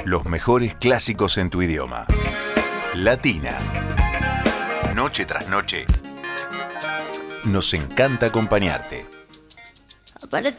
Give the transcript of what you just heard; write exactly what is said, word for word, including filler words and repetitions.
Los mejores clásicos en tu idioma. Latina. Noche tras noche. Nos encanta acompañarte. Aparece